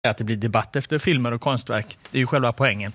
att det blir debatt efter filmer och konstverk. Det är ju själva poängen.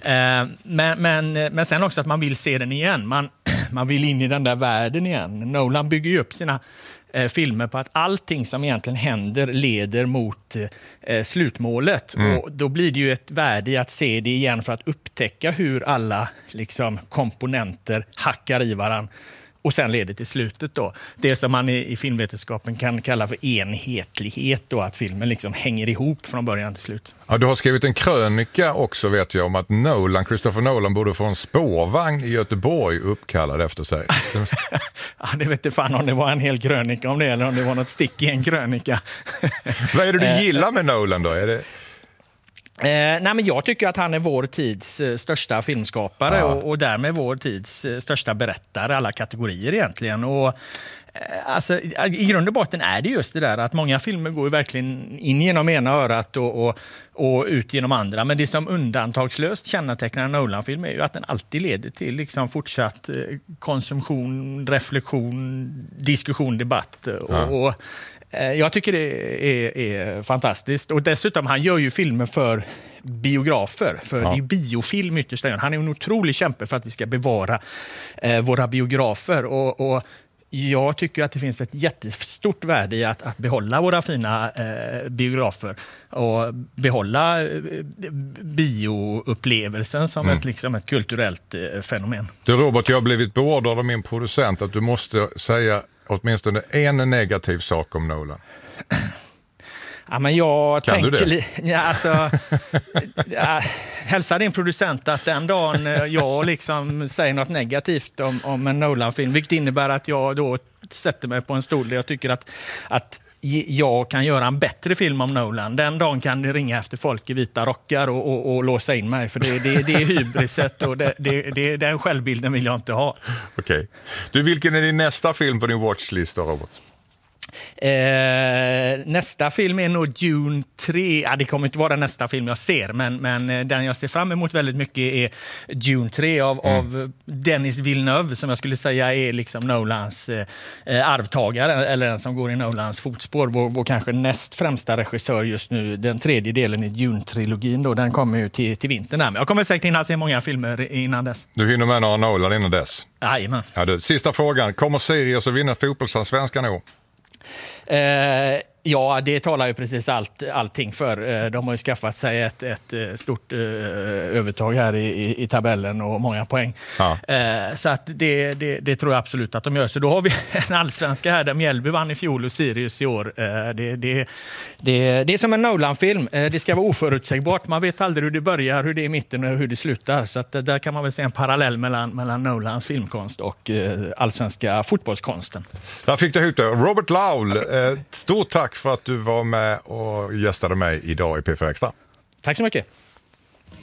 Men sen också att man vill se den igen. Man vill in i den där världen igen. Nolan bygger ju upp sina filmer på att allting som egentligen händer leder mot slutmålet. Och då blir det ju ett värde i att se det igen för att upptäcka hur alla liksom, komponenter hackar i varann. Och sen leder till slutet då. Det som man i filmvetenskapen kan kalla för enhetlighet då, att filmen liksom hänger ihop från början till slut. Ja, du har skrivit en krönika också vet jag om att Christopher Nolan borde få en spårvagn i Göteborg uppkallad efter sig. Ja, det vet inte fan om det var en hel krönika om det eller om det var något stick i en krönika. Vad är det du gillar med Nolan då? Är det... Nej, men jag tycker att han är vår tids största filmskapare och därmed vår tids största berättare, alla kategorier egentligen. Och alltså, i grund och botten är det just det där att många filmer går verkligen in genom ena örat och ut genom andra. Men det som undantagslöst kännetecknar en Nolan-film är ju att den alltid leder till liksom fortsatt konsumtion, reflektion, diskussion, debatt. Och jag tycker det är fantastiskt. Och dessutom, han gör ju filmer för biografer. För det är biofilm ytterst. Han är en otrolig kämpe för att vi ska bevara våra biografer. Och jag tycker att det finns ett jättestort värde i att behålla våra fina biografer och behålla bioupplevelsen som ett kulturellt fenomen. Du Robert, jag har blivit beordrad av min producent att du måste säga åtminstone en negativ sak om Nolan. Ja, men jag kan tänker... du det? Hälsa din producent att den dagen jag liksom säger något negativt om en Nolan-film, vilket innebär att jag då sätter mig på en stol där jag tycker att jag kan göra en bättre film om Nolan. Den dagen kan du ringa efter folk i vita rockar och låsa in mig. För det är hybriset och den självbilden vill jag inte ha. Okej. Du, vilken är din nästa film på din watchlist då, Robert? Nästa film är nog Dune 3. Det kommer inte vara nästa film jag ser, men den jag ser fram emot väldigt mycket är Dune 3 av Denis Villeneuve, som jag skulle säga är liksom Nolans arvtagare, eller den som går i Nolans fotspår. Vår kanske näst främsta regissör just nu. Den tredje delen i Dune-trilogin då, den kommer ju till vintern här. Men jag kommer säkert hinna se många filmer innan dess. Du hinner med några Nolan innan dess? Jajamän. Ja, sista frågan. Kommer Sirius att vinna fotbollsallsvenskan i år? Ja, det talar ju precis allting för. De har ju skaffat sig ett stort övertag här i tabellen och många poäng. Ja. Så att det tror jag absolut att de gör. Så då har vi en allsvenska här där Mjällby vann i fjol och Sirius i år. Det är som en Nolan-film. Det ska vara oförutsägbart. Man vet aldrig hur det börjar, hur det är i mitten och hur det slutar. Så att där kan man väl se en parallell mellan Nolans filmkonst och allsvenska fotbollskonsten. Där fick du ihop det. Robert Laul, stort tack för att du var med och gästade mig idag i P4 Extra. Tack så mycket.